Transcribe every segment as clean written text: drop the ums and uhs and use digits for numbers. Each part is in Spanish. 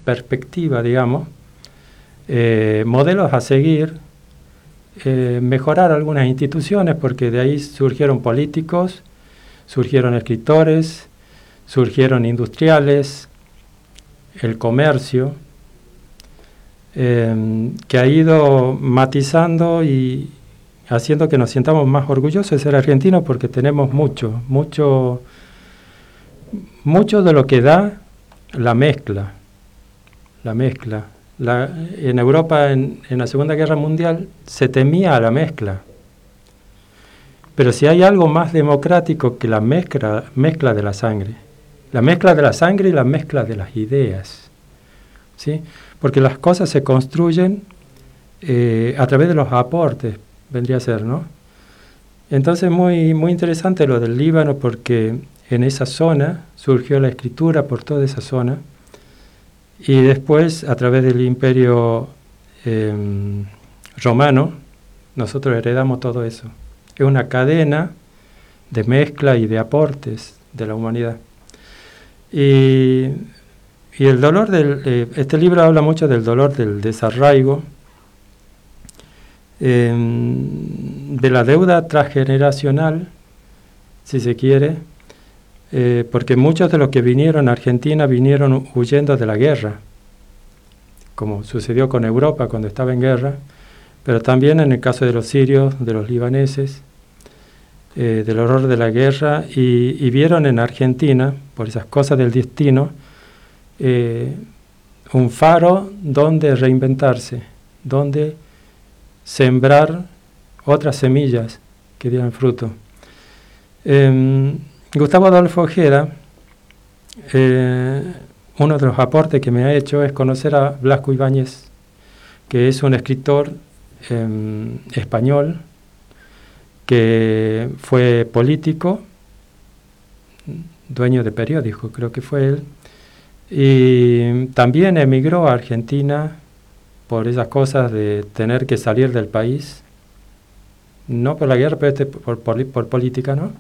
perspectiva, digamos, modelos a seguir, mejorar algunas instituciones, porque de ahí surgieron políticos, surgieron escritores, surgieron industriales, el comercio, que ha ido matizando y haciendo que nos sintamos más orgullosos de ser argentinos, porque tenemos mucho de lo que da la mezcla. En Europa, en la Segunda Guerra Mundial, se temía a la mezcla. Pero si hay algo más democrático que la mezcla de la sangre, la mezcla de la sangre y la mezcla de las ideas, ¿sí? Porque las cosas se construyen a través de los aportes, vendría a ser, ¿no? Entonces, muy interesante lo del Líbano, porque en esa zona surgió la escritura, por toda esa zona, y después, a través del Imperio Romano, nosotros heredamos todo eso. Es una cadena de mezcla y de aportes de la humanidad. Y el dolor este libro habla mucho del dolor del desarraigo, de la deuda transgeneracional, si se quiere, porque muchos de los que vinieron a Argentina vinieron huyendo de la guerra, como sucedió con Europa cuando estaba en guerra, pero también en el caso de los sirios, de los libaneses, del horror de la guerra, y vieron en Argentina, por esas cosas del destino, un faro donde reinventarse, donde sembrar otras semillas que dieran fruto. Gustavo Adolfo Ojeda, uno de los aportes que me ha hecho es conocer a Blasco Ibáñez, que es un escritor español, que fue político, dueño de periódico, creo que fue él, y también emigró a Argentina por esas cosas de tener que salir del país, no por la guerra, pero por política, ¿no?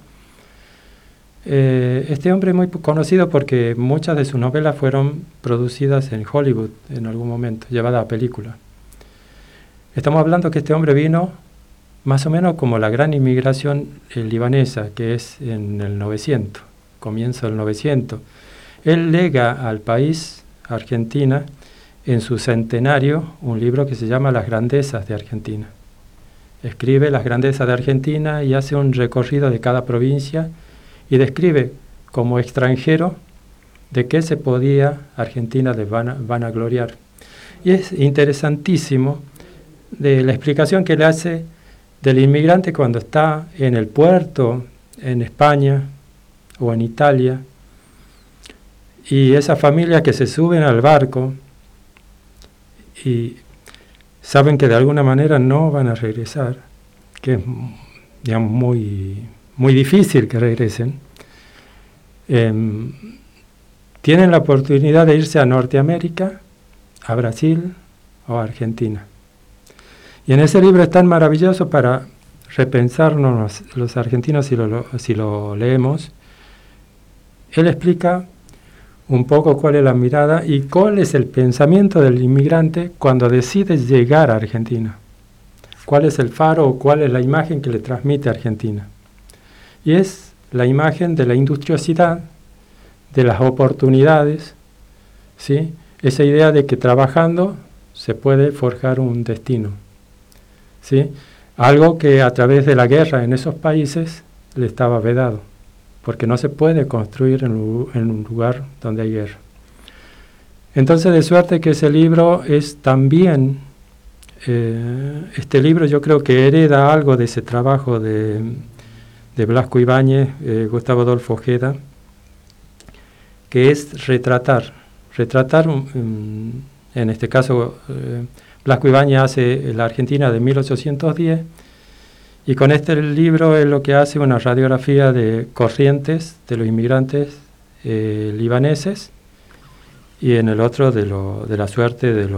Este hombre es muy conocido porque muchas de sus novelas fueron producidas en Hollywood en algún momento, llevadas a película. Estamos hablando que este hombre vino más o menos como la gran inmigración libanesa, que es en el 900, comienzo del 900. Él lega al país, Argentina, en su centenario, un libro que se llama Las grandezas de Argentina. Escribe las grandezas de Argentina y hace un recorrido de cada provincia y describe como extranjero de qué se podía Argentina de vanagloriar. Y es interesantísimo de la explicación que le hace del inmigrante cuando está en el puerto, en España o en Italia, y esas familias que se suben al barco y saben que de alguna manera no van a regresar, que es, digamos, muy difícil que regresen, tienen la oportunidad de irse a Norteamérica, a Brasil o a Argentina. Y en ese libro es tan maravilloso para repensarnos los argentinos si lo leemos. Él explica un poco cuál es la mirada y cuál es el pensamiento del inmigrante cuando decide llegar a Argentina. Cuál es el faro o cuál es la imagen que le transmite a Argentina. Y es la imagen de la industriosidad, de las oportunidades, ¿sí? Esa idea de que trabajando se puede forjar un destino, ¿sí? Algo que a través de la guerra en esos países le estaba vedado, porque no se puede construir en un lugar donde hay guerra. Entonces, de suerte que ese libro es también, este libro yo creo que hereda algo de ese trabajo de Blasco Ibáñez, Gustavo Adolfo Ojeda, que es retratar, en este caso, Blasco Ibáñez hace la Argentina de 1810, y con este libro es lo que hace una radiografía de Corrientes, de los inmigrantes libaneses, y en el otro de la suerte de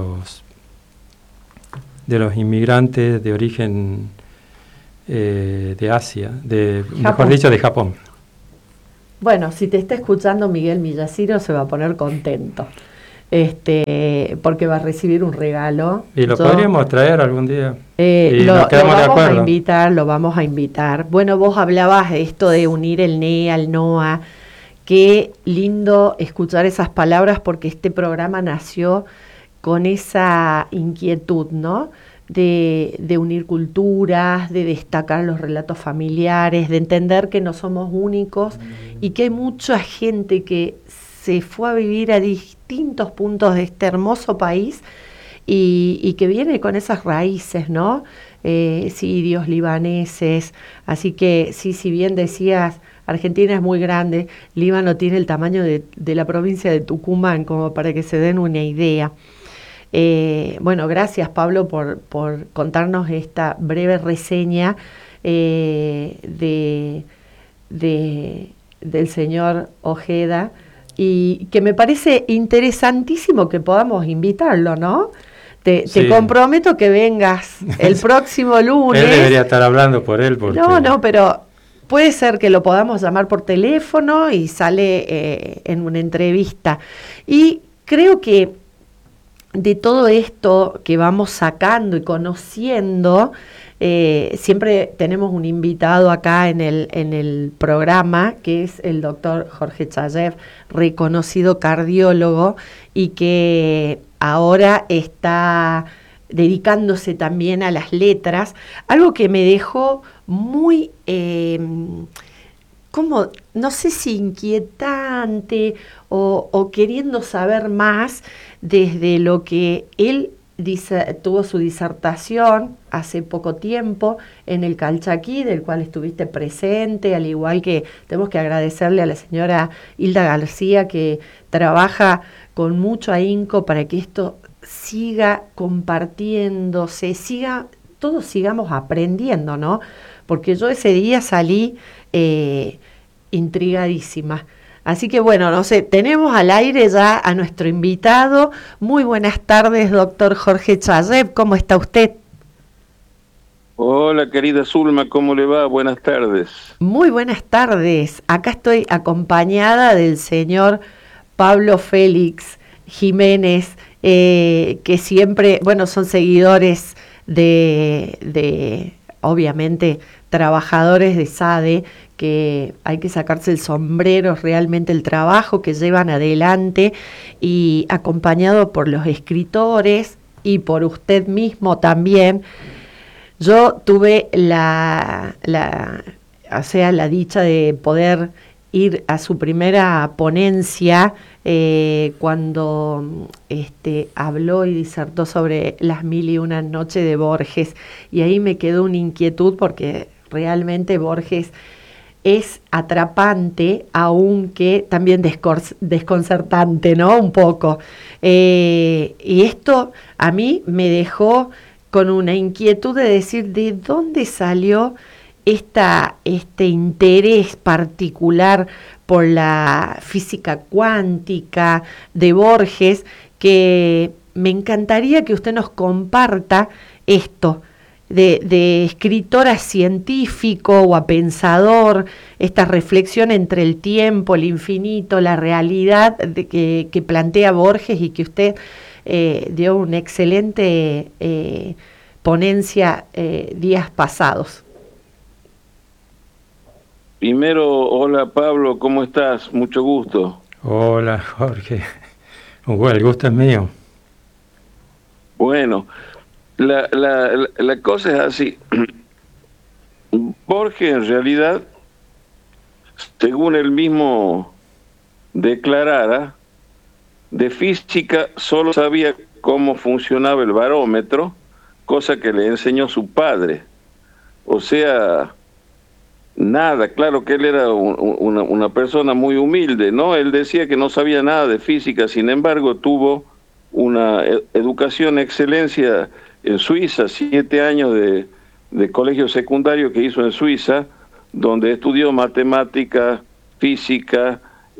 los inmigrantes de origen de Asia, mejor dicho, de Japón. Bueno, si te está escuchando Miguel Millaciro se va a poner contento. porque va a recibir un regalo. Y lo podríamos traer algún día. Lo vamos a invitar. Bueno, vos hablabas de esto de unir el NEA, el NOA. Qué lindo escuchar esas palabras, porque este programa nació con esa inquietud, ¿no? De unir culturas, de destacar los relatos familiares, de entender que no somos únicos y que hay mucha gente que se fue a vivir a distintos puntos de este hermoso país y que viene con esas raíces, ¿no? Sirios, libaneses. Así que sí, si bien decías, Argentina es muy grande, Líbano tiene el tamaño de la provincia de Tucumán, como para que se den una idea. Bueno, gracias Pablo por contarnos esta breve reseña del señor Ojeda, y que me parece interesantísimo que podamos invitarlo, ¿no? Te comprometo que vengas el próximo lunes. Él debería estar hablando por él. Porque... No, pero puede ser que lo podamos llamar por teléfono y sale en una entrevista. Y creo que de todo esto que vamos sacando y conociendo, siempre tenemos un invitado acá en el programa, que es el doctor Jorge Chayev, reconocido cardiólogo, y que ahora está dedicándose también a las letras, algo que me dejó muy, como, no sé si inquietante o queriendo saber más, desde lo que él tuvo su disertación hace poco tiempo en el Calchaquí, del cual estuviste presente, al igual que tenemos que agradecerle a la señora Hilda García, que trabaja con mucho ahínco para que esto siga compartiéndose, todos sigamos aprendiendo, ¿no? Porque yo ese día salí intrigadísima. Así que bueno, no sé, tenemos al aire ya a nuestro invitado. Muy buenas tardes, doctor Jorge Chayev, ¿cómo está usted? Hola, querida Zulma, ¿cómo le va? Buenas tardes. Muy buenas tardes. Acá estoy acompañada del señor Pablo Félix Jiménez, que siempre, bueno, son seguidores de obviamente, trabajadores de SADE, que hay que sacarse el sombrero, realmente el trabajo que llevan adelante, y acompañado por los escritores y por usted mismo también. Yo tuve la dicha de poder ir a su primera ponencia cuando habló y disertó sobre las 1001 noches de Borges, y ahí me quedó una inquietud, porque realmente Borges es atrapante, aunque también desconcertante, ¿no? Un poco. Y esto a mí me dejó con una inquietud de decir, ¿de dónde salió este interés particular por la física cuántica de Borges? Que me encantaría que usted nos comparta esto, de escritor a científico o a pensador, esta reflexión entre el tiempo, el infinito, la realidad que plantea Borges, y que usted dio una excelente ponencia días pasados. Primero, hola Pablo, ¿cómo estás? Mucho gusto. Hola Jorge, el gusto es mío. Bueno, la cosa es así. Borges, en realidad, según él mismo declarara, de física solo sabía cómo funcionaba el barómetro, cosa que le enseñó su padre. O sea, nada. Claro que él era una persona muy humilde, ¿no? Él decía que no sabía nada de física, sin embargo tuvo una educación excelencia en Suiza, 7 años de colegio secundario que hizo en Suiza, donde estudió matemática, física,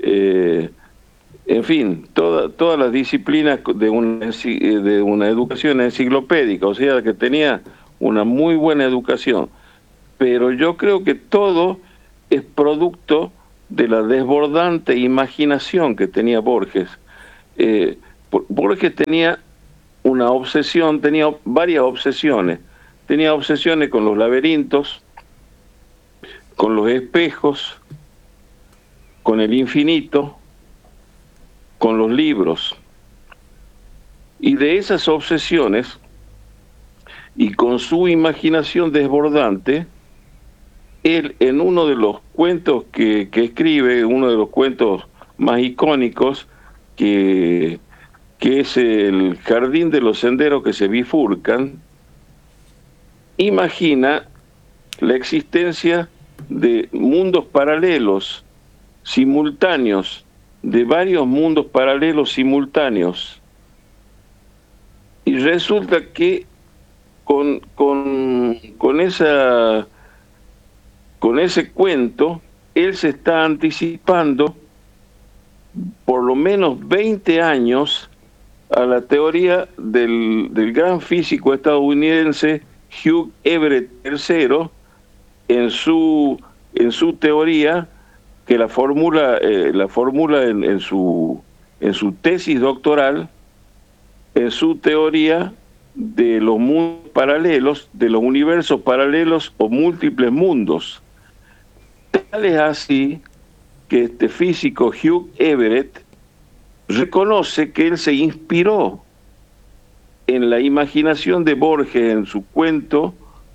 en fin, todas las disciplinas de una educación enciclopédica, o sea que tenía una muy buena educación. Pero yo creo que todo es producto de la desbordante imaginación que tenía Borges. Borges tenía una obsesión, tenía varias obsesiones. Tenía obsesiones con los laberintos, con los espejos, con el infinito, con los libros. Y de esas obsesiones, y con su imaginación desbordante, él en uno de los cuentos que escribe, uno de los cuentos más icónicos, que es el Jardín de los senderos que se bifurcan, imagina la existencia de mundos paralelos, simultáneos, de varios mundos paralelos simultáneos. Y resulta que con ese cuento, él se está anticipando por lo menos 20 años a la teoría del gran físico estadounidense Hugh Everett III, en su teoría, que la formula en su tesis doctoral, en su teoría de los mundos paralelos, de los universos paralelos o múltiples mundos. Tal es así que este físico Hugh Everett reconoce que él se inspiró en la imaginación de Borges en su cuento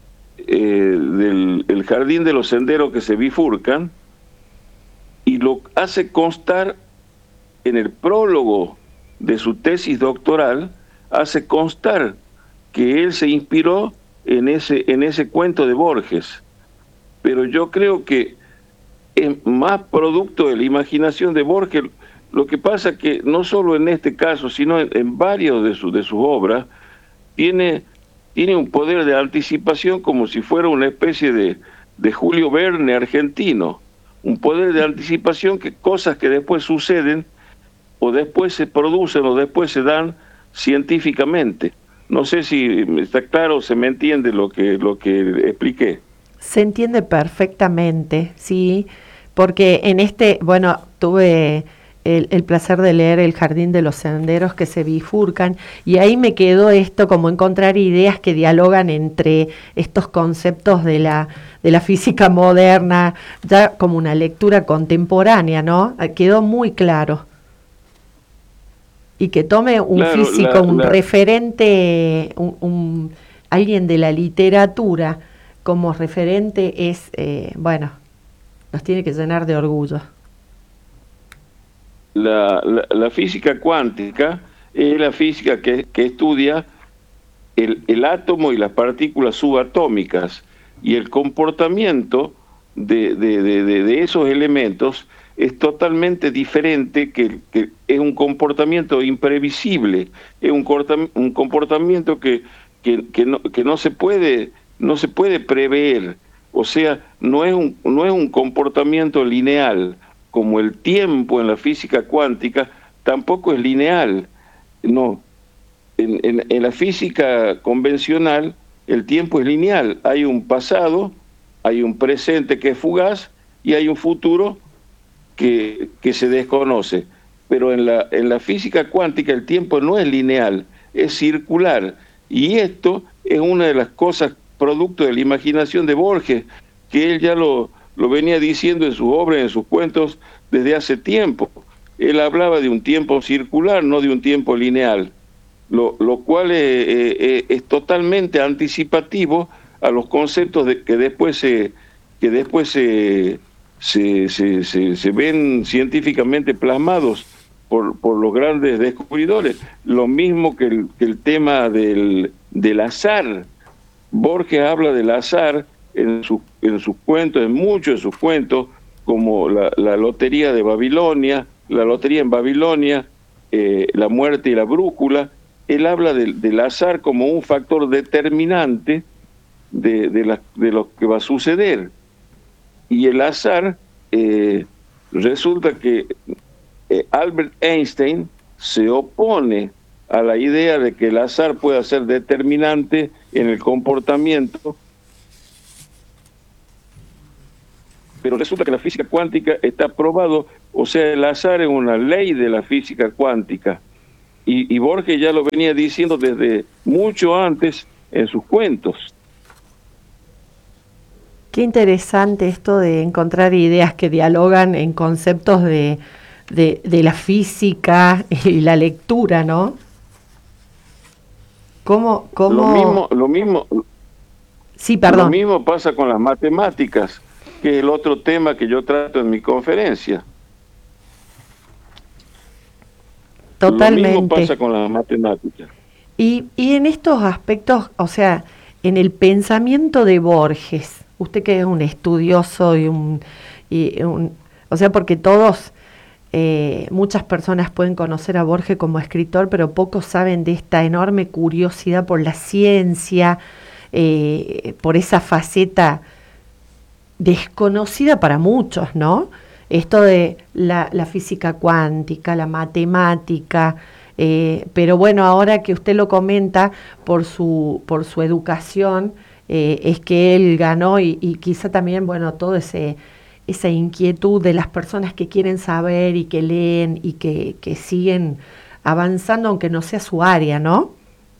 el Jardín de los senderos que se bifurcan, y lo hace constar en el prólogo de su tesis doctoral, hace constar que él se inspiró en ese cuento de Borges. Pero yo creo que es más producto de la imaginación de Borges. Lo que pasa que no solo en este caso, sino en varios de sus obras, tiene un poder de anticipación como si fuera una especie de Julio Verne argentino. Un poder de anticipación, que cosas que después suceden, o después se producen, o después se dan científicamente. No sé si está claro, se me entiende lo que expliqué. Se entiende perfectamente, sí, porque tuve el placer de leer El Jardín de los senderos que se bifurcan, y ahí me quedó esto, como encontrar ideas que dialogan entre estos conceptos de la física moderna, ya como una lectura contemporánea, ¿no? Quedó muy claro. Y que tome un físico, un referente, alguien de la literatura como referente es, nos tiene que llenar de orgullo. La física cuántica es la física que estudia el átomo y las partículas subatómicas, y el comportamiento de esos elementos es totalmente diferente, que es un comportamiento imprevisible, es un comportamiento que no se puede prever. O sea, no es un comportamiento lineal, como el tiempo en la física cuántica tampoco es lineal. No, en la física convencional el tiempo es lineal. Hay un pasado, hay un presente que es fugaz, y hay un futuro que se desconoce. Pero en la física cuántica el tiempo no es lineal, es circular. Y esto es una de las cosas producto de la imaginación de Borges, que él ya lo venía diciendo en sus obras, en sus cuentos, desde hace tiempo. Él hablaba de un tiempo circular, no de un tiempo lineal, lo cual es totalmente anticipativo a los conceptos que después se ven científicamente plasmados por los grandes descubridores. Lo mismo que el tema del azar. Borges habla del azar en sus cuentos, en muchos de sus cuentos, como la lotería de Babilonia, la lotería en Babilonia, la muerte y la brújula. Él habla del azar como un factor determinante de lo que va a suceder. Y el azar, resulta que Albert Einstein se opone a la idea de que el azar pueda ser determinante en el comportamiento, pero resulta que la física cuántica está probado, o sea, el azar es una ley de la física cuántica. y Borges ya lo venía diciendo desde mucho antes en sus cuentos. Qué interesante esto de encontrar ideas que dialogan en conceptos de la física y la lectura, ¿no? ¿Cómo? Lo mismo, Sí, lo perdón. mismo pasa con las matemáticas, que es el otro tema que yo trato en mi conferencia. Lo mismo Totalmente. pasa con las matemáticas. Y en estos aspectos, o sea, en el pensamiento de Borges, usted que es un estudioso o sea, porque todos, muchas personas pueden conocer a Borges como escritor, pero pocos saben de esta enorme curiosidad por la ciencia, por esa faceta desconocida para muchos, ¿no? Esto de la física cuántica, la matemática, pero bueno, ahora que usted lo comenta por su educación, es que él ganó y quizá también, bueno, todo esa inquietud de las personas que quieren saber y que leen y que siguen avanzando aunque no sea su área, ¿no?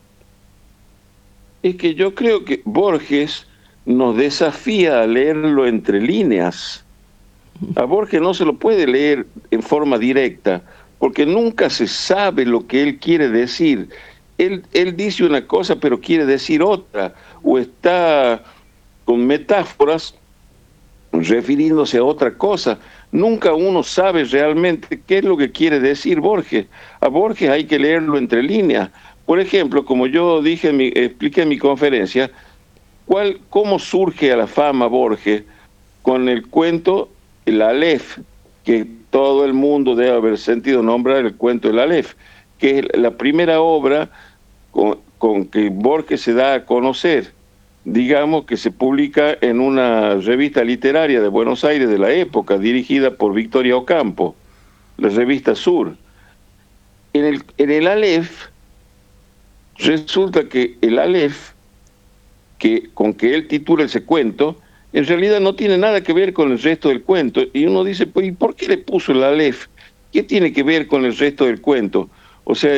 Es que yo creo que Borges nos desafía a leerlo entre líneas. A Borges no se lo puede leer en forma directa, porque nunca se sabe lo que él quiere decir. Él dice una cosa, pero quiere decir otra, o está con metáforas refiriéndose a otra cosa. Nunca uno sabe realmente qué es lo que quiere decir Borges. A Borges hay que leerlo entre líneas. Por ejemplo, como yo dije, expliqué en mi conferencia, ¿cómo surge a la fama Borges? Con el cuento El Aleph, que todo el mundo debe haber sentido nombrar el cuento El Aleph, que es la primera obra con que Borges se da a conocer, digamos que se publica en una revista literaria de Buenos Aires de la época, dirigida por Victoria Ocampo, la revista Sur. En el Aleph, resulta que el Aleph, con que él titula ese cuento, en realidad no tiene nada que ver con el resto del cuento. Y uno dice, pues, ¿y por qué le puso el Aleph? ¿Qué tiene que ver con el resto del cuento? O sea,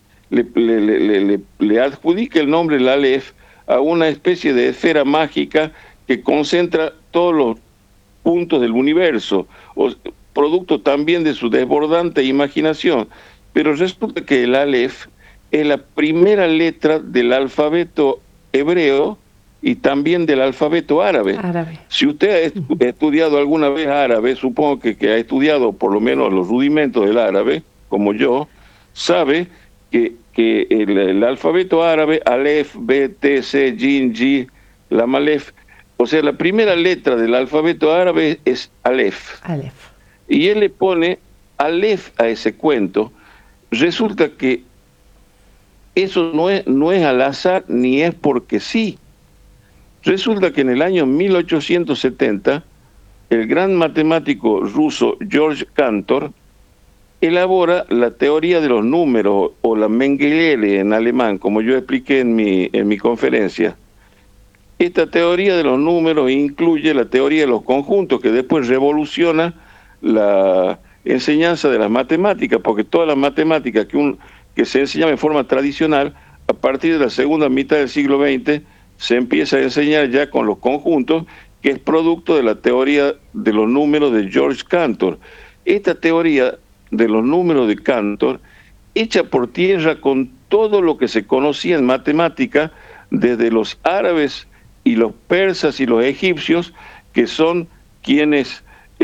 le adjudica el nombre el Aleph a una especie de esfera mágica que concentra todos los puntos del universo, producto también de su desbordante imaginación. Pero resulta que el Aleph es la primera letra del alfabeto hebreo y también del alfabeto árabe. Si usted ha estudiado alguna vez árabe, supongo que ha estudiado por lo menos los rudimentos del árabe, como yo, sabe que el alfabeto árabe, Aleph, B, T, C, Jin, Ji, Lam, Aleph, o sea, la primera letra del alfabeto árabe es Aleph. Aleph. Y él le pone Aleph a ese cuento. Resulta que eso no es al azar ni es porque sí. Resulta que en el año 1870, el gran matemático ruso George Cantor elabora la teoría de los números, o la Mengelele en alemán, como yo expliqué en mi conferencia. Esta teoría de los números incluye la teoría de los conjuntos, que después revoluciona la enseñanza de las matemáticas, porque todas las matemáticas que se enseñan en forma tradicional, a partir de la segunda mitad del siglo XX, se empieza a enseñar ya con los conjuntos, que es producto de la teoría de los números de George Cantor. Esta teoría de los números de Cantor echa por tierra con todo lo que se conocía en matemática desde los árabes y los persas y los egipcios, que son quienes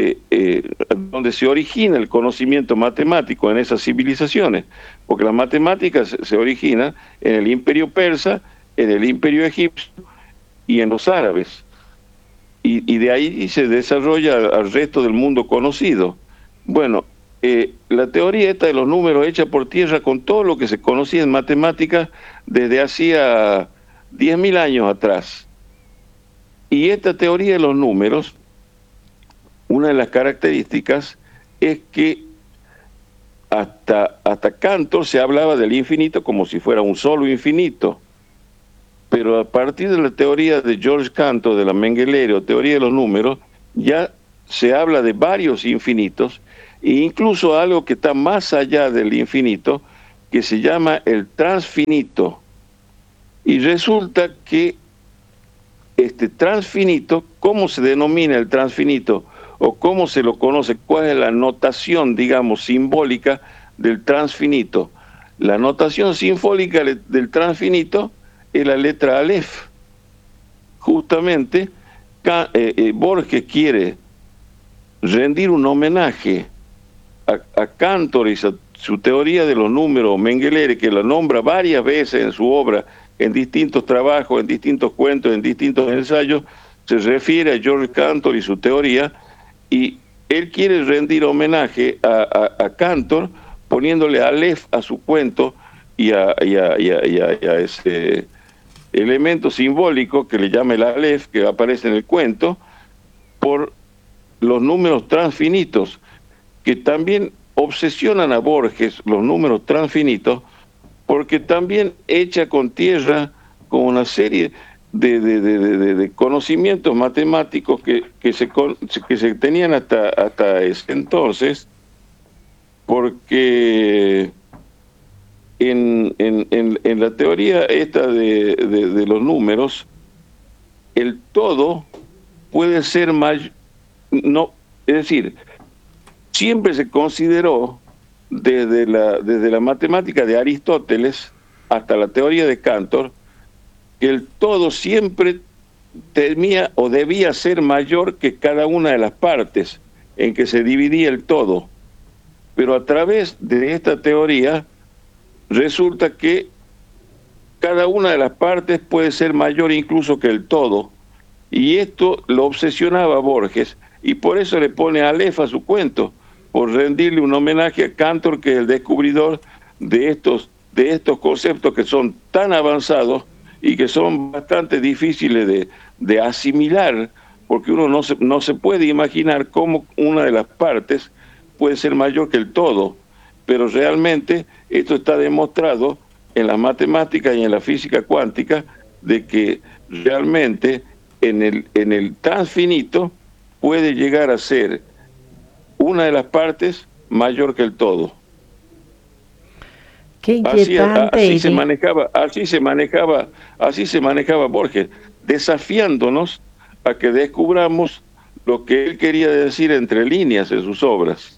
donde se origina el conocimiento matemático en esas civilizaciones, porque la matemática se origina en el imperio persa, en el imperio egipcio y en los árabes, y de ahí se desarrolla al resto del mundo conocido. Bueno, la teoría esta de los números echa por tierra con todo lo que se conocía en matemáticas desde hacía 10.000 años atrás. Y esta teoría de los números, una de las características es que hasta Cantor se hablaba del infinito como si fuera un solo infinito. Pero a partir de la teoría de George Cantor, de la Mengelele, o teoría de los números, ya se habla de varios infinitos, e incluso algo que está más allá del infinito, que se llama el transfinito. Y resulta que este transfinito, ¿cómo se denomina el transfinito? ¿O cómo se lo conoce? ¿Cuál es la notación, digamos, simbólica del transfinito? La notación simbólica del transfinito es la letra Aleph. Justamente, Borges quiere rendir un homenaje a Cantor y su teoría de los números Mengelere, que la nombra varias veces en su obra, en distintos trabajos, en distintos cuentos, en distintos ensayos, se refiere a George Cantor y su teoría, y él quiere rendir homenaje a Cantor poniéndole Aleph a su cuento y a ese elemento simbólico que le llama el Aleph, que aparece en el cuento, por los números transfinitos, que también obsesionan a Borges, los números transfinitos, porque también echa con tierra con una serie de conocimientos matemáticos que se tenían hasta ese entonces, porque en la teoría esta de los números, el todo puede ser mayor, no, es decir, siempre se consideró desde la matemática de Aristóteles hasta la teoría de Cantor, que el todo siempre temía o debía ser mayor que cada una de las partes en que se dividía el todo. Pero a través de esta teoría resulta que cada una de las partes puede ser mayor incluso que el todo, y esto lo obsesionaba a Borges, y por eso le pone Aleph a su cuento, por rendirle un homenaje a Cantor, que es el descubridor de estos conceptos que son tan avanzados y que son bastante difíciles de asimilar, porque uno no se puede imaginar cómo una de las partes puede ser mayor que el todo, pero realmente esto está demostrado en las matemáticas y en la física cuántica, de que realmente en el transfinito puede llegar a ser una de las partes mayor que el todo. Qué inquietante. Así se manejaba Borges, desafiándonos a que descubramos lo que él quería decir entre líneas en sus obras.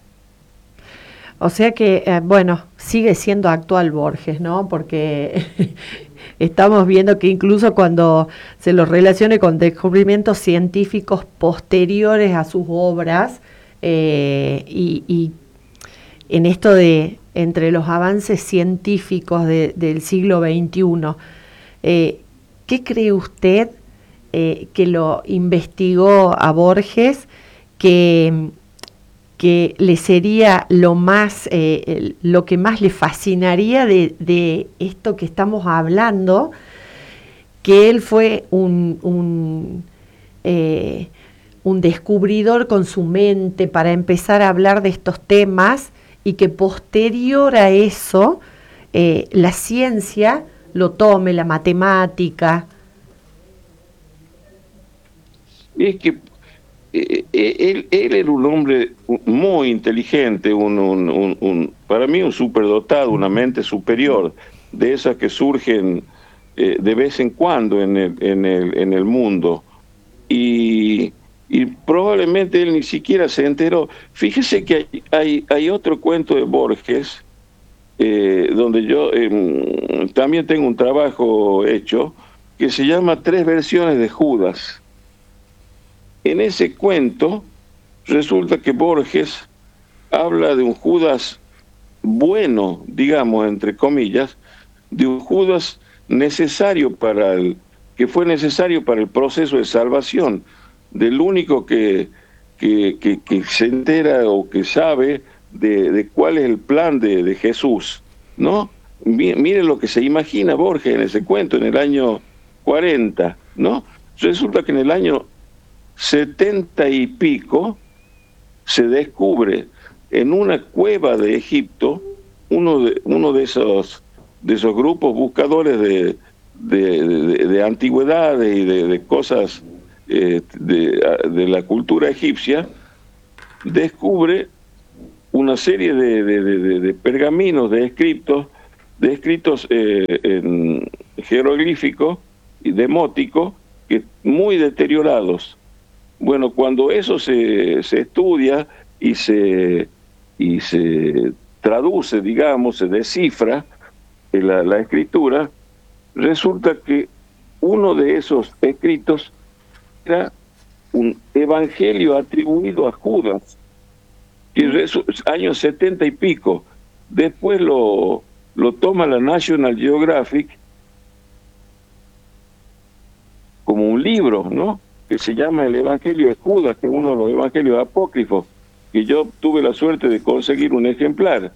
O sea que, bueno, sigue siendo actual Borges, ¿no? Porque estamos viendo que incluso cuando se lo relacione con descubrimientos científicos posteriores a sus obras, y en esto de entre los avances científicos del siglo XXI, ¿qué cree usted que lo investigó a Borges, que le sería lo que más le fascinaría de esto que estamos hablando, que él fue un descubridor con su mente para empezar a hablar de estos temas, y que posterior a eso la ciencia lo tome, la matemática? Es que él era un hombre muy inteligente, para mí un superdotado, una mente superior, de esas que surgen de vez en cuando en el mundo. Y probablemente él ni siquiera se enteró. Fíjese que hay otro cuento de Borges, donde yo también tengo un trabajo hecho, que se llama Tres versiones de Judas. En ese cuento resulta que Borges habla de un Judas bueno, digamos, entre comillas, de un Judas que fue necesario para el proceso de salvación, del único que se entera o que sabe de cuál es el plan de Jesús, ¿no? Mire lo que se imagina Borges en ese cuento, en el año 40, ¿no? Resulta que en el año 70 y pico se descubre en una cueva de Egipto uno de esos grupos buscadores de antigüedades y de cosas de la cultura egipcia, descubre una serie de pergaminos, de escritos en jeroglífico y demótico, que muy deteriorados. Bueno, cuando eso se estudia y se traduce, digamos, se descifra la escritura, resulta que uno de esos escritos era un evangelio atribuido a Judas, que años 70 y pico. Después lo toma la National Geographic como un libro, ¿no?, que se llama El Evangelio de Judas, que es uno de los evangelios apócrifos, que yo tuve la suerte de conseguir un ejemplar.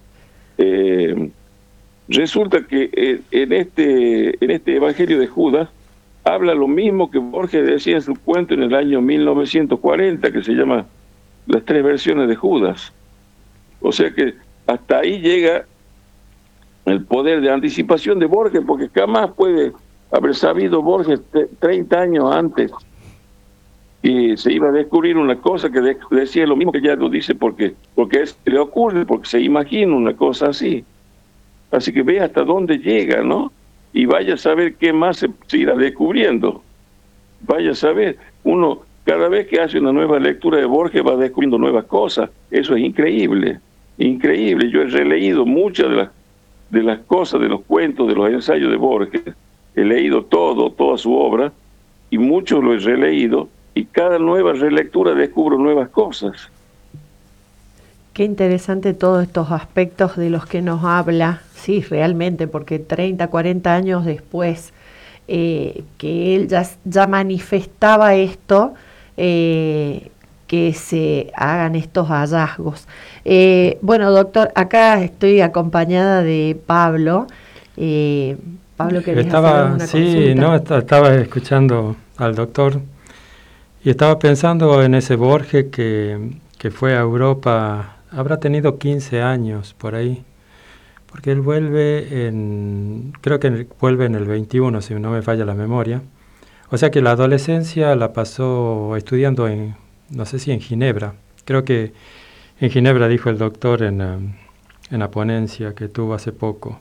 Resulta que en este Evangelio de Judas habla lo mismo que Borges decía en su cuento en el año 1940, que se llama Las tres versiones de Judas. O sea que hasta ahí llega el poder de anticipación de Borges, porque jamás puede haber sabido Borges 30 años antes y se iba a descubrir una cosa que decía lo mismo que ya lo dice, porque le ocurre, porque se imagina una cosa así. Así que ve hasta dónde llega, ¿no? Y vaya a saber qué más se irá descubriendo. Vaya a saber, uno cada vez que hace una nueva lectura de Borges va descubriendo nuevas cosas. Eso es increíble, increíble. Yo he releído muchas de las cosas, de los cuentos, de los ensayos de Borges. He leído toda su obra, y muchos lo he releído, y cada nueva relectura descubro nuevas cosas. Qué interesante todos estos aspectos de los que nos habla, sí, realmente, porque 30, 40 años después que él ya manifestaba esto, que se hagan estos hallazgos. Bueno, doctor, acá estoy acompañada de Pablo. Pablo, ¿querías hacer alguna consulta? Estaba escuchando al doctor y estaba pensando en ese Borges que fue a Europa, habrá tenido 15 años por ahí, porque él creo que vuelve en el 21, si no me falla la memoria. O sea que la adolescencia la pasó estudiando no sé si en Ginebra, creo que en Ginebra, dijo el doctor en la ponencia que tuvo hace poco.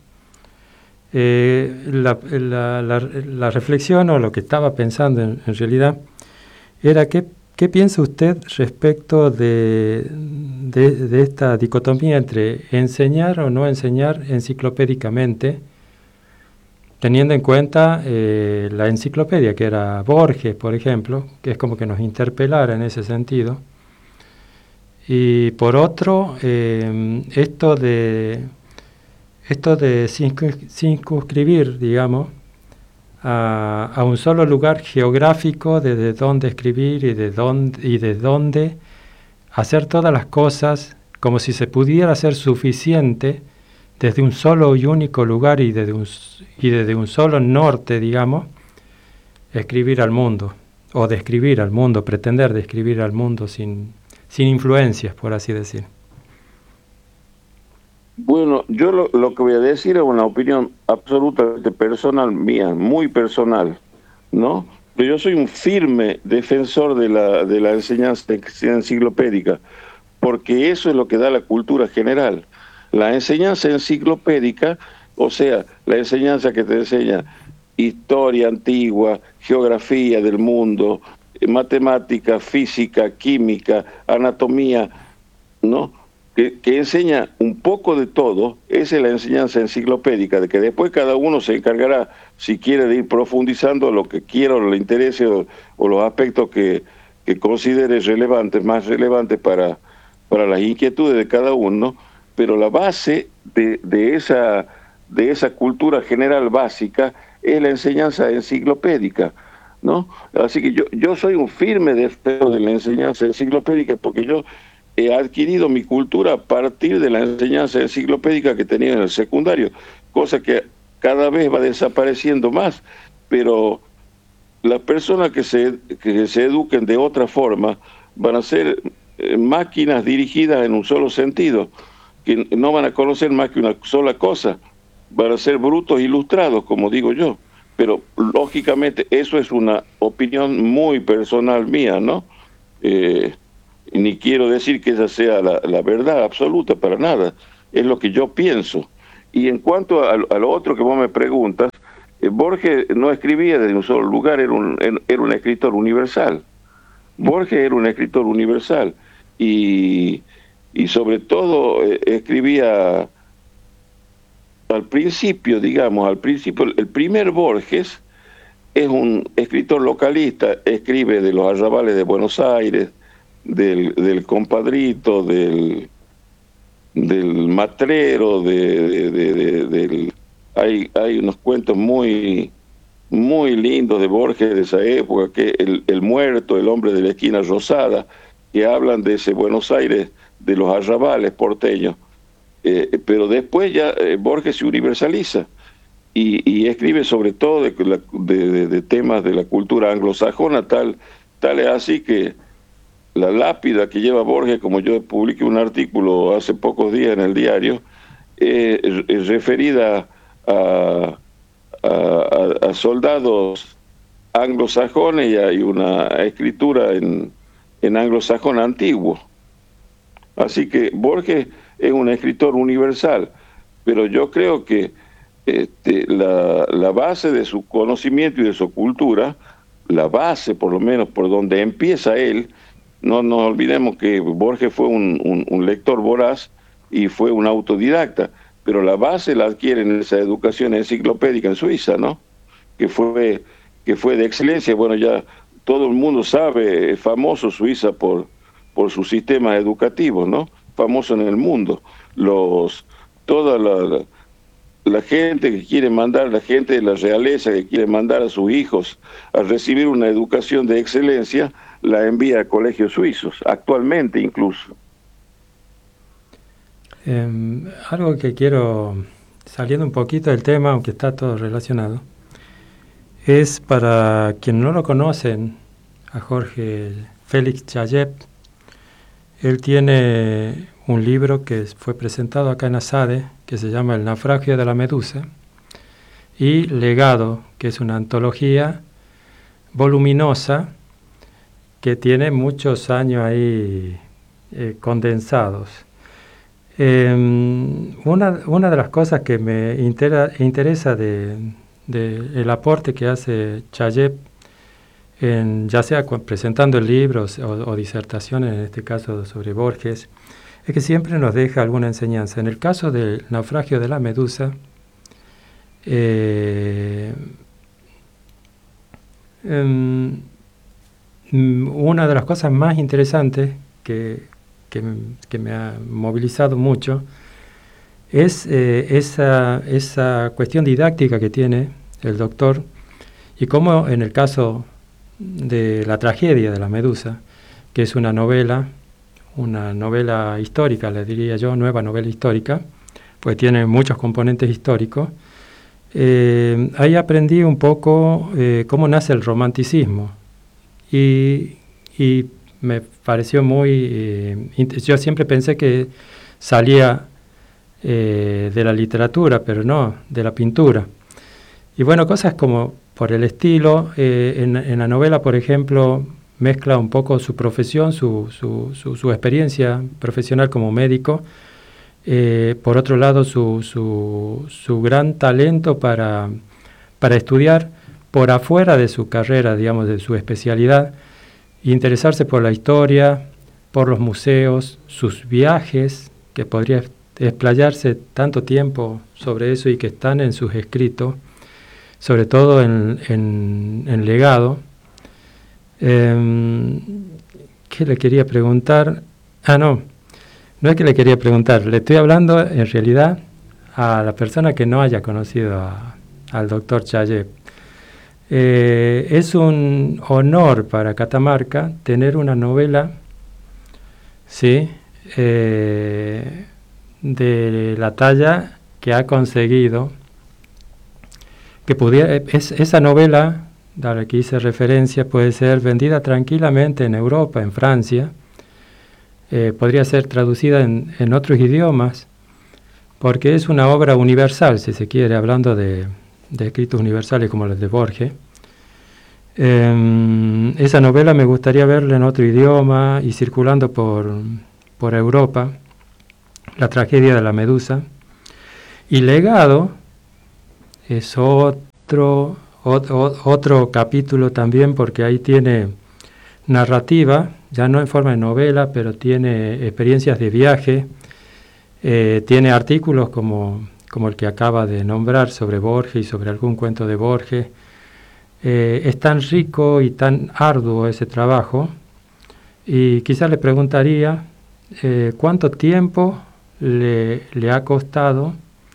La reflexión, o lo que estaba pensando en realidad, era ¿qué piensa usted respecto de esta dicotomía entre enseñar o no enseñar enciclopédicamente, teniendo en cuenta la enciclopedia, que era Borges, por ejemplo, que es como que nos interpelara en ese sentido? Y por otro, esto de circunscribir, digamos, a un solo lugar geográfico desde donde escribir y de dónde hacer todas las cosas, como si se pudiera hacer suficiente desde un solo y único lugar y desde un solo norte, digamos, escribir al mundo, o describir al mundo, pretender describir al mundo sin influencias, por así decir. Bueno, yo lo que voy a decir es una opinión absolutamente personal mía, muy personal, ¿no? Pero yo soy un firme defensor de la enseñanza enciclopédica, porque eso es lo que da la cultura general. La enseñanza enciclopédica, o sea, la enseñanza que te enseña historia antigua, geografía del mundo, matemática, física, química, anatomía, ¿no?, que enseña un poco de todo. Esa es la enseñanza enciclopédica, de que después cada uno se encargará, si quiere, de ir profundizando lo que quiera o le interese, o los aspectos que considere relevantes, más relevantes para las inquietudes de cada uno. Pero la base de esa cultura general básica es la enseñanza enciclopédica, ¿no? Así que yo soy un firme defensor de la enseñanza enciclopédica, porque yo he adquirido mi cultura a partir de la enseñanza enciclopédica que tenía en el secundario, cosa que cada vez va desapareciendo más. Pero las personas que se eduquen de otra forma van a ser máquinas dirigidas en un solo sentido, que no van a conocer más que una sola cosa, van a ser brutos ilustrados, como digo yo. Pero lógicamente eso es una opinión muy personal mía, ¿no? ni quiero decir que esa sea la verdad absoluta, para nada, es lo que yo pienso. Y en cuanto a lo otro que vos me preguntas, Borges no escribía desde un solo lugar, era un escritor universal. Borges era un escritor universal y sobre todo escribía al principio, el primer Borges es un escritor localista, escribe de los arrabales de Buenos Aires, del compadrito, del matrero, hay unos cuentos muy, muy lindos de Borges de esa época, que el muerto, el hombre de la esquina rosada, que hablan de ese Buenos Aires, de los arrabales porteños. Pero después ya Borges se universaliza y escribe sobre todo de temas de la cultura anglosajona, tal es así que la lápida que lleva Borges, como yo publiqué un artículo hace pocos días en el diario, es referida a soldados anglosajones, y hay una escritura en anglosajón antiguo. Así que Borges es un escritor universal, pero yo creo que la base de su conocimiento y de su cultura, la base por lo menos por donde empieza él, no nos olvidemos que Borges fue un lector voraz y fue un autodidacta, pero la base la adquiere en esa educación enciclopédica en Suiza, ¿no? Que fue de excelencia. Bueno, ya todo el mundo sabe, es famoso Suiza por sus sistemas educativos, ¿no? Famoso en el mundo. Toda la gente que quiere mandar, la gente de la realeza que quiere mandar a sus hijos a recibir una educación de excelencia, la envía a colegios suizos, actualmente incluso. Algo que quiero, saliendo un poquito del tema, aunque está todo relacionado, es para quienes no lo conocen, a Jorge Félix Chayep. Él tiene un libro que fue presentado acá en ASADE, que se llama El naufragio de la Medusa, y Legado, que es una antología voluminosa que tiene muchos años ahí condensados. Una de las cosas que me interesa el aporte que hace Chayep, ya sea presentando el libro o disertaciones, en este caso sobre Borges, es que siempre nos deja alguna enseñanza. En el caso del naufragio de la Medusa, una de las cosas más interesantes que me ha movilizado mucho es esa cuestión didáctica que tiene el doctor, y cómo en el caso de La tragedia de la Medusa, que es una novela histórica, le diría yo, nueva novela histórica, pues tiene muchos componentes históricos. Ahí aprendí un poco cómo nace el romanticismo, y me pareció muy... yo siempre pensé que salía de la literatura, pero no, de la pintura. Y bueno, cosas como por el estilo, en la novela, por ejemplo, mezcla un poco su profesión, su experiencia profesional como médico, por otro lado su gran talento para estudiar por afuera de su carrera, digamos, de su especialidad, interesarse por la historia, por los museos, sus viajes, que podría explayarse tanto tiempo sobre eso y que están en sus escritos, sobre todo en Legado. ¿Qué le quería preguntar? No es que le quería preguntar, le estoy hablando en realidad a la persona que no haya conocido al doctor Chayep. Es un honor para Catamarca tener una novela, ¿sí?, de la talla que ha conseguido, que esa novela a la que hice referencia puede ser vendida tranquilamente en Europa, en Francia, podría ser traducida en otros idiomas, porque es una obra universal, si se quiere, hablando de escritos universales como los de Borges. Esa novela me gustaría verla en otro idioma y circulando por Europa, La tragedia de la medusa. Y Legado es otro capítulo también, porque ahí tiene narrativa, ya no en forma de novela, pero tiene experiencias de viaje, tiene artículos como el que acaba de nombrar sobre Borges y sobre algún cuento de Borges. Es tan rico y tan arduo ese trabajo, y quizás le preguntaría cuánto tiempo le ha costado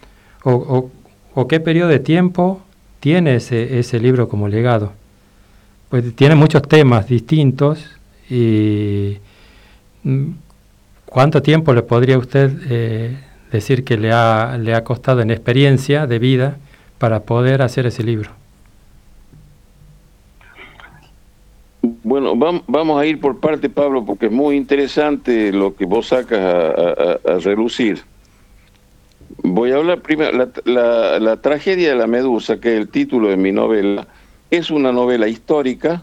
o qué periodo de tiempo tiene ese libro como legado. Pues tiene muchos temas distintos, y ¿cuánto tiempo le podría usted decir que le ha costado en experiencia de vida para poder hacer ese libro? Bueno, vamos a ir por parte, Pablo, porque es muy interesante lo que vos sacas a relucir. Voy a hablar primero, la tragedia de la medusa, que es el título de mi novela, es una novela histórica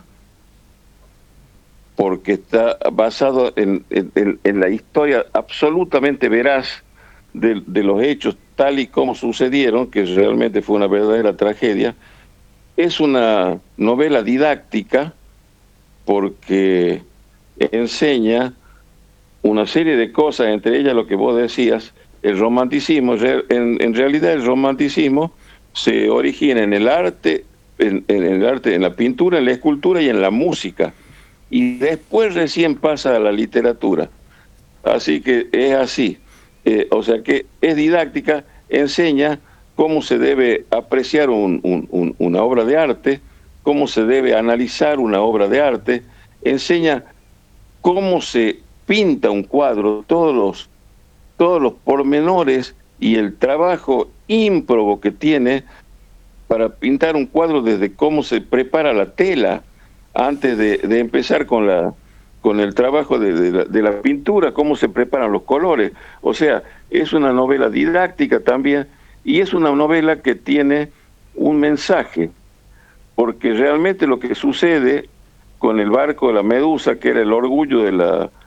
porque está basado en la historia absolutamente veraz de los hechos tal y como sucedieron, que realmente fue una verdadera tragedia. Es una novela didáctica porque enseña una serie de cosas, entre ellas lo que vos decías, el romanticismo. En realidad el romanticismo se origina en el arte, en la pintura, en la escultura y en la música, y después recién pasa a la literatura. Así que es así. O sea que es didáctica, enseña cómo se debe apreciar una obra de arte, cómo se debe analizar una obra de arte, enseña cómo se pinta un cuadro, todos los pormenores y el trabajo ímprobo que tiene para pintar un cuadro, desde cómo se prepara la tela antes de empezar con el trabajo de la pintura, cómo se preparan los colores. O sea, es una novela didáctica también, y es una novela que tiene un mensaje, porque realmente lo que sucede con el barco de la Medusa, que era el orgullo de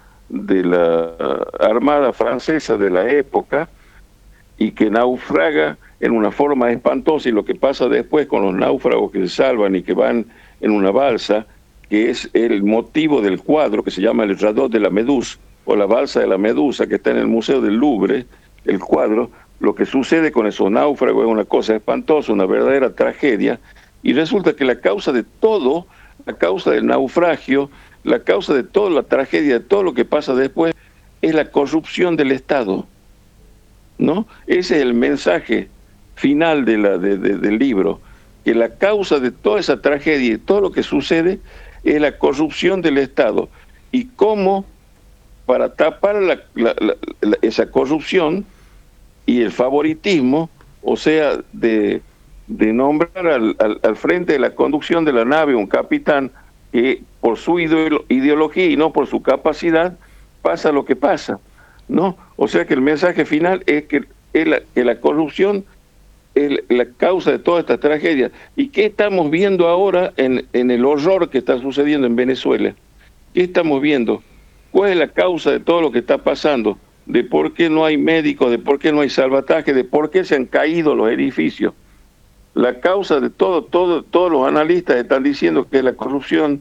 la armada francesa de la época, y que naufraga en una forma espantosa, y lo que pasa después con los náufragos que se salvan y que van en una balsa, que es el motivo del cuadro que se llama el Radeau de la Méduse, o la balsa de la Medusa, que está en el Museo del Louvre, el cuadro. Lo que sucede con esos náufragos es una cosa espantosa, una verdadera tragedia, y resulta que la causa de todo, la causa del naufragio, la causa de toda la tragedia, de todo lo que pasa después, es la corrupción del Estado, ¿no? Ese es el mensaje final del libro, que la causa de toda esa tragedia y todo lo que sucede es la corrupción del Estado, y cómo, para tapar esa corrupción y el favoritismo, o sea, de nombrar al frente de la conducción de la nave un capitán que por su ideología y no por su capacidad pasa lo que pasa, ¿no? O sea que el mensaje final es que la corrupción es la causa de toda esta tragedia. ¿Y qué estamos viendo ahora en el horror que está sucediendo en Venezuela? ¿Qué estamos viendo? ¿Cuál es la causa de todo lo que está pasando? De por qué no hay médicos, de por qué no hay salvataje, de por qué se han caído los edificios. La causa de todos los analistas están diciendo que es la corrupción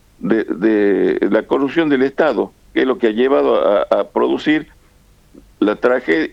la corrupción del Estado, que es lo que ha llevado a producir la tragedia,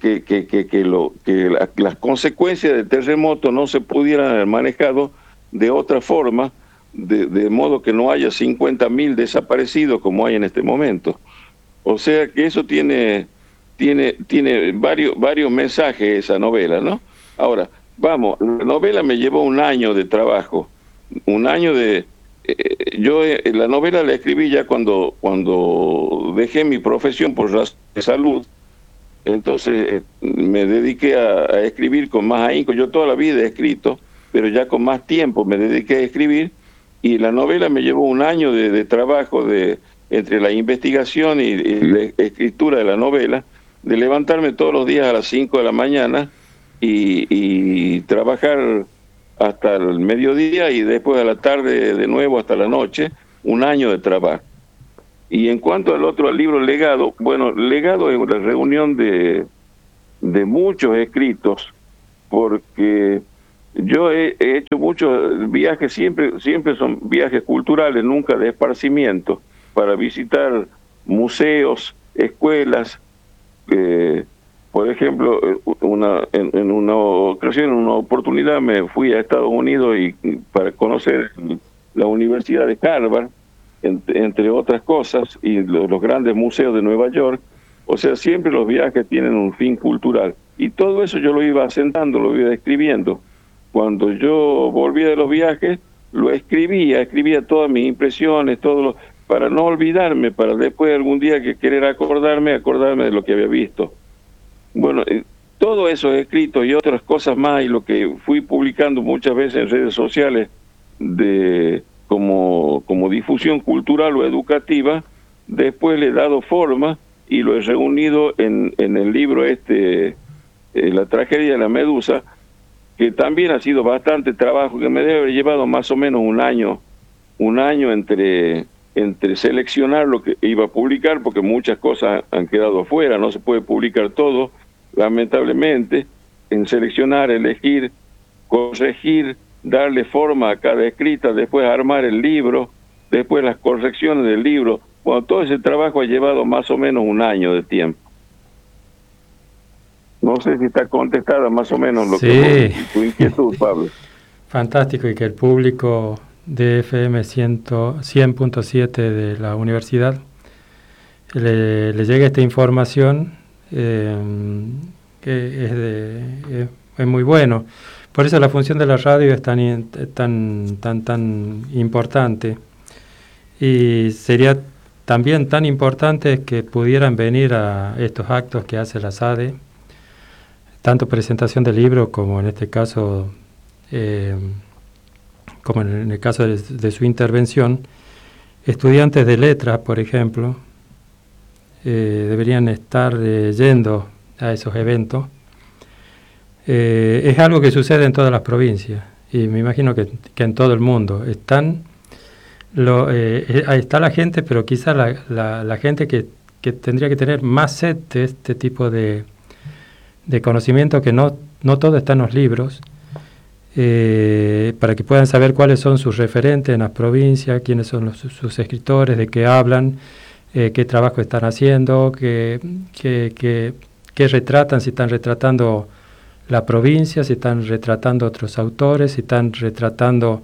las consecuencias del terremoto no se pudieran haber manejado de otra forma, de modo que no haya 50.000 desaparecidos como hay en este momento. O sea que eso tiene varios mensajes, esa novela, ¿no? Ahora, vamos, la novela me llevó un año de trabajo, un año de... la novela la escribí ya cuando dejé mi profesión por razones de salud. Entonces me dediqué a escribir con más ahínco. Yo toda la vida he escrito, pero ya con más tiempo me dediqué a escribir, y la novela me llevó un año de trabajo entre la investigación y la escritura de la novela, de levantarme todos los días a las 5 de la mañana y trabajar hasta el mediodía y después a la tarde de nuevo hasta la noche, un año de trabajo. Y en cuanto al otro, al libro Legado, bueno, Legado es una reunión de muchos escritos, porque yo he hecho muchos viajes, siempre son viajes culturales, nunca de esparcimiento, para visitar museos, escuelas. Por ejemplo, en una ocasión, en una oportunidad, me fui a Estados Unidos para conocer la Universidad de Harvard, entre otras cosas, y los grandes museos de Nueva York. O sea, siempre los viajes tienen un fin cultural. Y todo eso yo lo iba asentando, lo iba escribiendo. Cuando yo volvía de los viajes, lo escribía todas mis impresiones, para no olvidarme, para después algún día que querer acordarme de lo que había visto. Bueno, todo eso escrito y otras cosas más, y lo que fui publicando muchas veces en redes sociales como difusión cultural o educativa, después le he dado forma y lo he reunido en el libro La tragedia de la medusa, que también ha sido bastante trabajo, que me debe haber llevado más o menos un año entre seleccionar lo que iba a publicar, porque muchas cosas han quedado afuera, no se puede publicar todo, lamentablemente, en seleccionar, elegir, corregir, darle forma a cada escrita, después armar el libro, después las correcciones del libro. Bueno, todo ese trabajo ha llevado más o menos un año de tiempo. No sé si está contestada más o menos lo que tu inquietud, Pablo. Fantástico, y que el público de FM 100.7 de la universidad le llegue esta información, que es muy bueno. Por eso la función de la radio es tan importante, y sería también tan importante que pudieran venir a estos actos que hace la SADE, tanto presentación del libro como en este caso, como en el caso de su intervención. Estudiantes de letras, por ejemplo, deberían estar yendo a esos eventos. Es algo que sucede en todas las provincias, y me imagino que en todo el mundo. Ahí está la gente, pero quizá la gente que tendría que tener más sed de este tipo de conocimiento, que no todo está en los libros, para que puedan saber cuáles son sus referentes en las provincias, quiénes son sus escritores, de qué hablan, qué trabajo están haciendo, qué retratan, si están retratando la provincia, si están retratando otros autores, si están retratando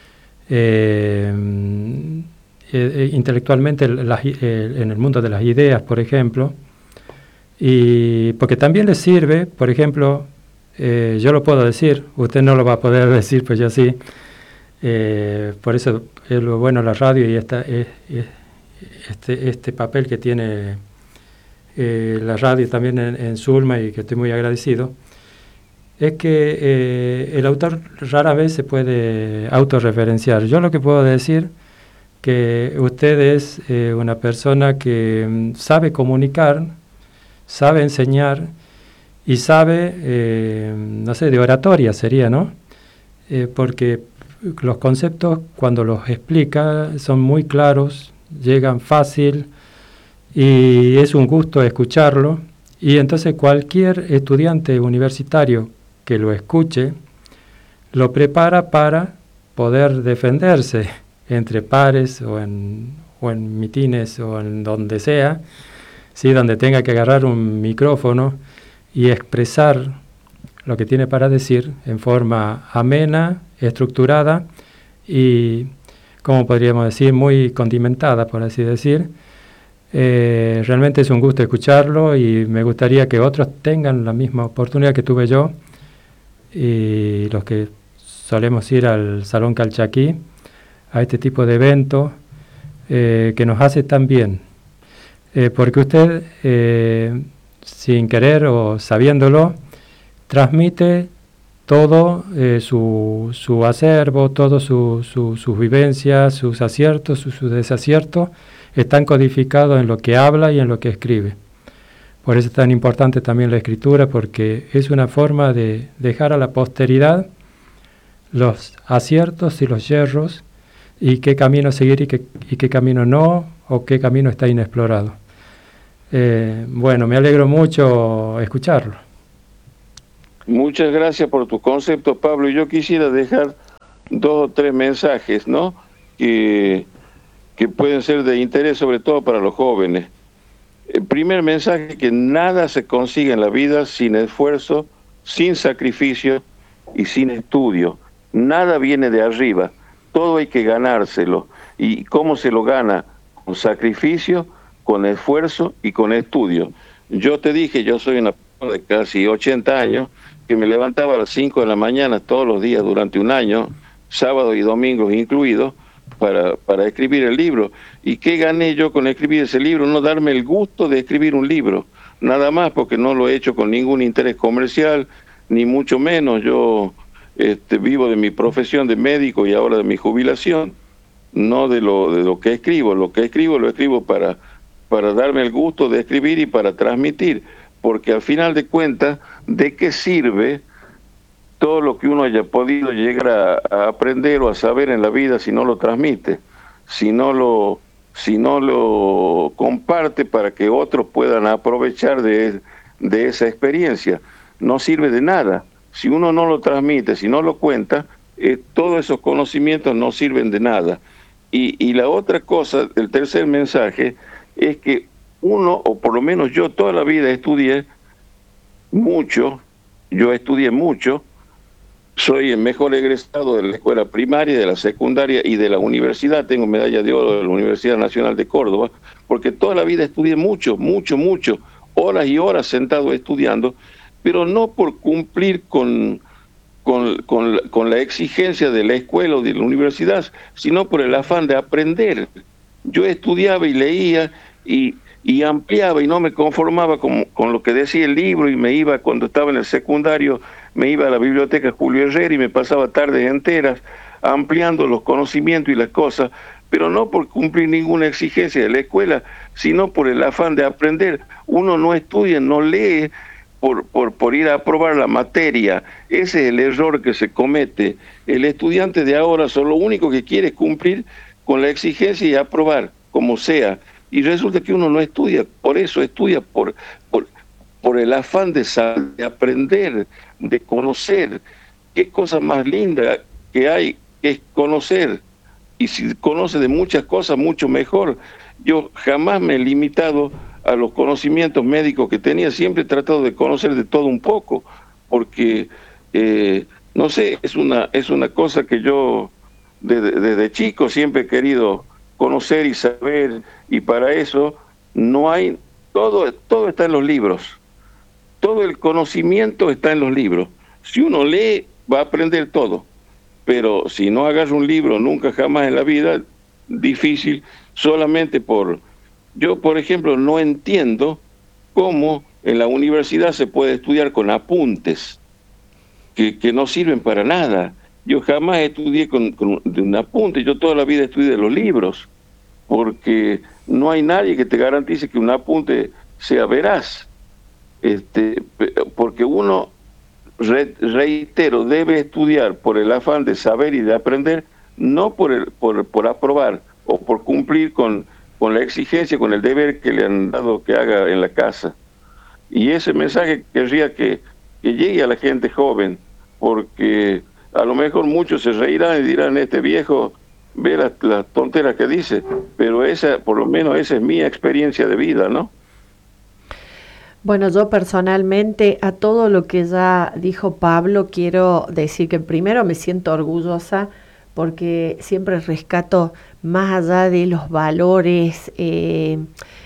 intelectualmente en el mundo de las ideas, por ejemplo. Y porque también les sirve, por ejemplo, yo lo puedo decir, usted no lo va a poder decir, pues yo sí. Por eso es lo bueno de la radio, y este papel que tiene la radio también en Zulma, y que estoy muy agradecido, es que el autor rara vez se puede autorreferenciar. Yo lo que puedo decir, que usted es una persona que sabe comunicar, sabe enseñar, y sabe, no sé, de oratoria sería, ¿no? Porque los conceptos, cuando los explica, son muy claros, llegan fácil, y es un gusto escucharlo. Y entonces cualquier estudiante universitario que lo escuche, lo prepara para poder defenderse entre pares, o en mitines, o en donde sea, ¿sí? Donde tenga que agarrar un micrófono y expresar lo que tiene para decir en forma amena, estructurada y, como podríamos decir, muy condimentada, por así decir. Realmente es un gusto escucharlo, y me gustaría que otros tengan la misma oportunidad que tuve yo, y los que solemos ir al Salón Calchaquí, a este tipo de evento que nos hace tan bien, porque usted, sin querer o sabiéndolo, transmite todo su acervo, todo sus vivencias, sus aciertos, sus desaciertos, están codificados en lo que habla y en lo que escribe. Por eso es tan importante también la escritura, porque es una forma de dejar a la posteridad los aciertos y los yerros, y qué camino seguir y qué camino no, o qué camino está inexplorado. Bueno, me alegro mucho escucharlo. Muchas gracias por tu concepto, Pablo. Yo quisiera dejar 2 o 3 mensajes, ¿no? Que pueden ser de interés, sobre todo para los jóvenes. El primer mensaje: que nada se consigue en la vida sin esfuerzo, sin sacrificio y sin estudio. Nada viene de arriba, todo hay que ganárselo. ¿Y cómo se lo gana? Con sacrificio, con esfuerzo y con estudio. Yo te dije, yo soy una persona de casi 80 años, que me levantaba a las 5 de la mañana todos los días durante un año, sábados y domingos incluidos, para escribir el libro. ¿Y qué gané yo con escribir ese libro? No darme el gusto de escribir un libro, nada más, porque no lo he hecho con ningún interés comercial, ni mucho menos. Yo vivo de mi profesión de médico y ahora de mi jubilación, no de lo que escribo. Lo que escribo lo escribo para darme el gusto de escribir y para transmitir, porque al final de cuentas, ¿de qué sirve todo lo que uno haya podido llegar a aprender o a saber en la vida si no lo transmite, si no lo comparte para que otros puedan aprovechar de esa experiencia? No sirve de nada. Si uno no lo transmite, si no lo cuenta, todos esos conocimientos no sirven de nada. Y la otra cosa, el tercer mensaje, es que uno, o por lo menos yo toda la vida estudié mucho, soy el mejor egresado de la escuela primaria, de la secundaria y de la universidad. Tengo medalla de oro de la Universidad Nacional de Córdoba, porque toda la vida estudié mucho, horas y horas sentado estudiando, pero no por cumplir con la exigencia de la escuela o de la universidad, sino por el afán de aprender. Yo estudiaba y leía y ampliaba, y no me conformaba con lo que decía el libro, y me iba, cuando estaba en el secundario, me iba a la biblioteca Julio Herrera y me pasaba tardes enteras ampliando los conocimientos y las cosas, pero no por cumplir ninguna exigencia de la escuela, sino por el afán de aprender. Uno no estudia, no lee por ir a aprobar la materia. Ese es el error que se comete. El estudiante de ahora lo único que quiere es cumplir con la exigencia y aprobar, como sea. Y resulta que uno no estudia, por eso estudia, por el afán de saber, de aprender, de conocer. Qué cosa más linda que hay, que es conocer. Y si conoce de muchas cosas, mucho mejor. Yo jamás me he limitado a los conocimientos médicos que tenía, siempre he tratado de conocer de todo un poco, porque, no sé, es una cosa que yo desde chico siempre he querido conocer y saber, y para eso no hay, todo está en los libros, todo el conocimiento está en los libros. Si uno lee, va a aprender todo, pero si no agarra un libro nunca jamás en la vida, difícil. Solamente yo por ejemplo no entiendo cómo en la universidad se puede estudiar con apuntes que no sirven para nada. Yo jamás estudié con un apunte, yo toda la vida estudié de los libros, porque no hay nadie que te garantice que un apunte sea veraz. Porque uno, reitero, debe estudiar por el afán de saber y de aprender, no por aprobar o por cumplir con la exigencia, con el deber que le han dado que haga en la casa. Y ese mensaje querría que llegue a la gente joven, porque a lo mejor muchos se reirán y dirán, este viejo ve las tonteras que dice, pero por lo menos esa es mi experiencia de vida, ¿no? Bueno, yo personalmente a todo lo que ya dijo Pablo quiero decir que primero me siento orgullosa porque siempre rescato, más allá de los valores que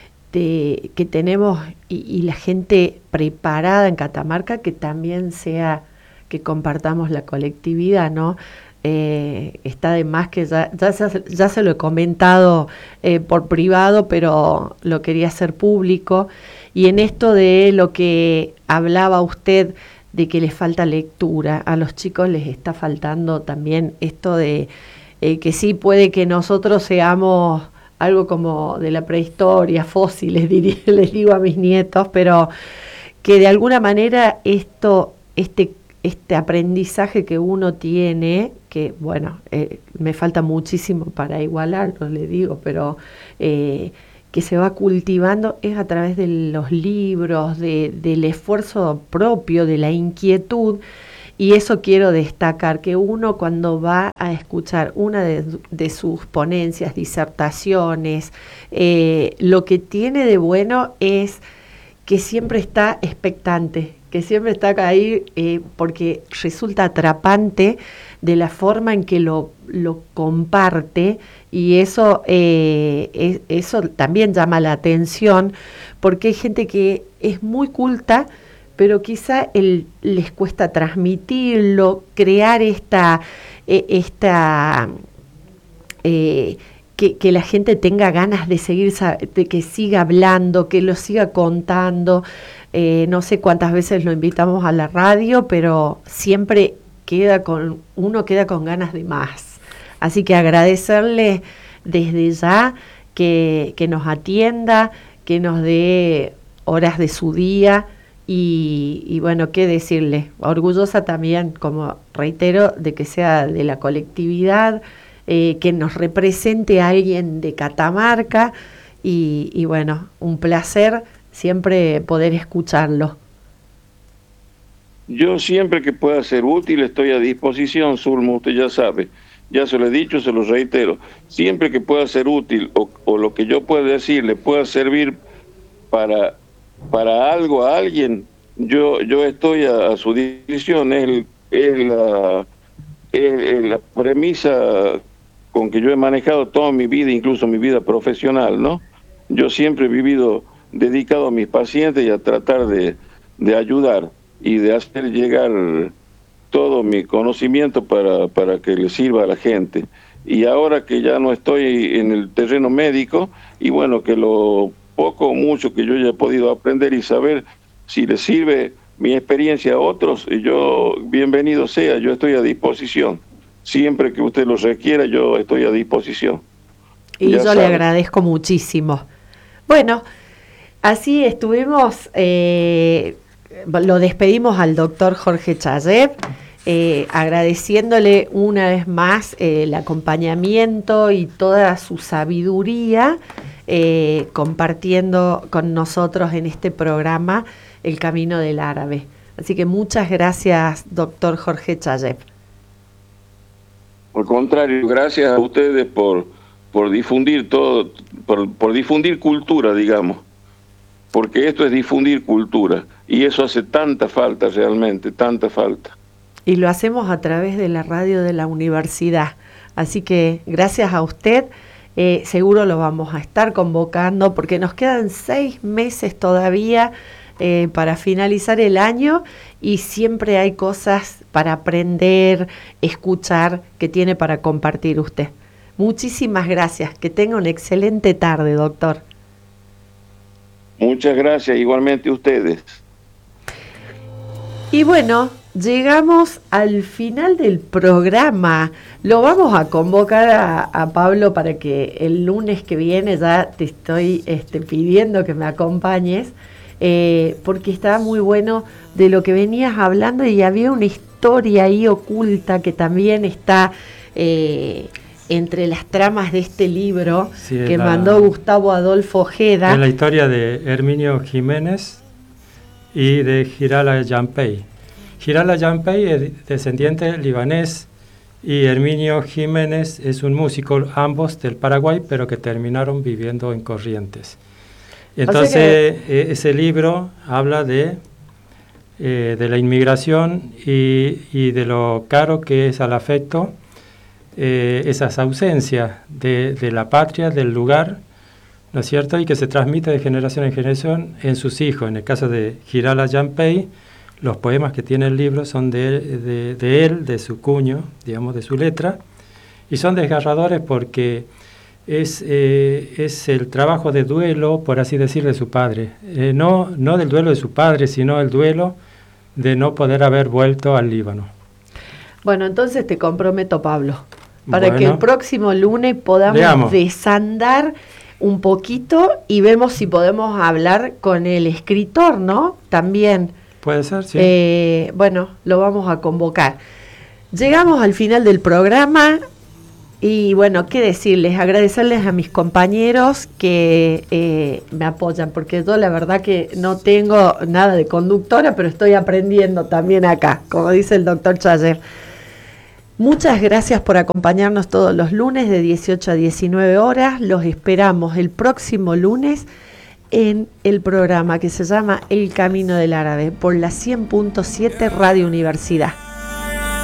tenemos y la gente preparada en Catamarca, que también sea que compartamos la colectividad, ¿no? Está de más que ya se lo he comentado por privado, pero lo quería hacer público. Y en esto de lo que hablaba usted, de que les falta lectura, a los chicos les está faltando también esto de que sí puede que nosotros seamos algo como de la prehistoria, fósiles, les digo a mis nietos, pero que de alguna manera este este aprendizaje que uno tiene, que bueno, me falta muchísimo para igualarlo, le digo, pero que se va cultivando es a través de los libros, del esfuerzo propio, de la inquietud. Y eso quiero destacar, que uno cuando va a escuchar una de sus ponencias, disertaciones, lo que tiene de bueno es que siempre está expectante, que siempre está ahí, porque resulta atrapante de la forma en que lo comparte, y eso, eso también llama la atención, porque hay gente que es muy culta, pero quizá les cuesta transmitirlo, crear que la gente tenga ganas de seguir, de que siga hablando, que lo siga contando. No sé cuántas veces lo invitamos a la radio, pero siempre uno queda con ganas de más. Así que agradecerle desde ya que nos atienda, que nos dé horas de su día. Y bueno, qué decirle, orgullosa también, como reitero, de que sea de la colectividad, que nos represente a alguien de Catamarca, y bueno, un placer siempre poder escucharlo. Yo siempre que pueda ser útil estoy a disposición, Zulma, usted ya sabe, ya se lo he dicho, se lo reitero, siempre que pueda ser útil o lo que yo pueda decir le pueda servir para algo, a alguien, yo estoy a su disposición. Es la premisa con que yo he manejado toda mi vida, incluso mi vida profesional, ¿no? Yo siempre he vivido dedicado a mis pacientes y a tratar de ayudar y de hacer llegar todo mi conocimiento para que le sirva a la gente. Y ahora que ya no estoy en el terreno médico, y bueno, que lo poco o mucho que yo ya he podido aprender y saber, si le sirve mi experiencia a otros, yo bienvenido sea, yo estoy a disposición. Siempre que usted lo requiera, yo estoy a disposición. Y ya yo sabe. Le agradezco muchísimo. Bueno, así estuvimos, lo despedimos al doctor Jorge Chayeb, agradeciéndole una vez más el acompañamiento y toda su sabiduría, compartiendo con nosotros en este programa El Camino del Árabe. Así que muchas gracias, doctor Jorge Chayeb. Al contrario, gracias a ustedes por difundir todo, por difundir cultura, digamos, porque esto es difundir cultura y eso hace tanta falta realmente, tanta falta. Y lo hacemos a través de la radio de la universidad, así que gracias a usted, seguro lo vamos a estar convocando porque nos quedan 6 meses todavía para finalizar el año y siempre hay cosas para aprender, escuchar, que tiene para compartir usted. Muchísimas gracias, que tenga una excelente tarde, doctor. Muchas gracias, igualmente ustedes. Y bueno, llegamos al final del programa. Lo vamos a convocar a Pablo para que el lunes que viene ya te estoy pidiendo que me acompañes, porque está muy bueno de lo que venías hablando y había una historia ahí oculta que también está entre las tramas de este libro, sí, que mandó Gustavo Adolfo Ojeda. Es la historia de Herminio Jiménez y de Girala Yampey. Girala Yampey es descendiente libanés y Herminio Jiménez es un músico, ambos del Paraguay, pero que terminaron viviendo en Corrientes. Entonces, ese libro habla de la inmigración y de lo caro que es al afecto esas ausencias de la patria, del lugar, ¿no es cierto? Y que se transmite de generación en generación en sus hijos. En el caso de Girala Yampey, los poemas que tiene el libro son de él, de su cuño, digamos, de su letra, y son desgarradores porque es el trabajo de duelo, por así decir, de su padre. No del duelo de su padre, sino el duelo de no poder haber vuelto al Líbano. Bueno, entonces te comprometo, Pablo, para que el próximo lunes podamos desandar un poquito y vemos si podemos hablar con el escritor, ¿no? También, Puede ser, sí. Bueno, lo vamos a convocar. Llegamos al final del programa y bueno, qué decirles, agradecerles a mis compañeros que me apoyan, porque yo la verdad que no tengo nada de conductora, pero estoy aprendiendo también acá, como dice el doctor Chayer. Muchas gracias por acompañarnos todos los lunes de 18 a 19 horas. Los esperamos el próximo lunes en el programa que se llama El Camino del Árabe por la 100.7 Radio Universidad.